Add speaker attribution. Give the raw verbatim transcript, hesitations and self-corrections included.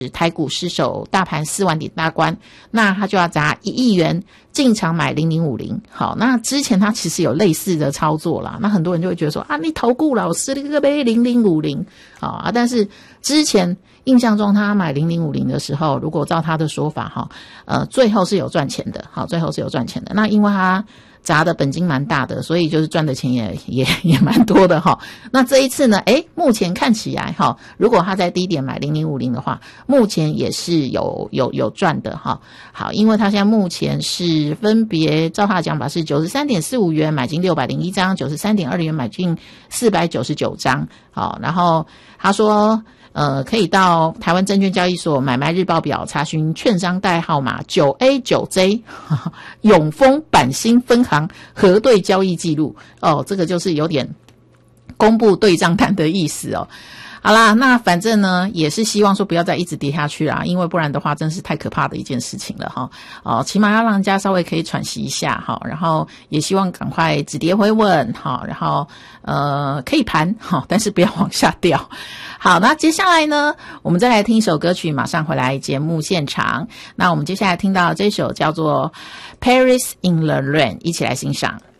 Speaker 1: 台股失守大盘四万点大关，那他就要砸一亿元进场买零零五零。好，那之前他其实有类似的操作啦，那很多人就会觉得说啊，你投顾老师那个呗零零五零啊，但是之前印象中他买零零五零的时候，如果照他的说法哈，呃，最后是有赚钱的，好，最后是有赚钱的。那因为他砸的本金蛮大的，所以就是赚的钱也也也蛮多的哈。那这一次呢，诶，目前看起来哈，如果他在低点买零零五零的话，目前也是有有有赚的哈。好，因为他现在目前是分别照他的讲法是 九十三点四五元买进六百零一张， 九十三点二元买进四百九十九张。好，然后他说呃，可以到台湾证券交易所买卖日报表查询券商代号码 九 A 九 J 永丰板新分行核对交易记录。哦，这个就是有点公布对账单的意思哦。好啦，那反正呢也是希望说不要再一直跌下去啦，因为不然的话真是太可怕的一件事情了哈。哦，起码要让人家稍微可以喘息一下哈，然后也希望赶快止跌回稳哈，然后呃可以盘哈，但是不要往下掉。好，那接下来呢我们再来听一首歌曲，马上回来节目现场。那我们接下来听到这首叫做 Paris in the Rain， 一起来欣赏。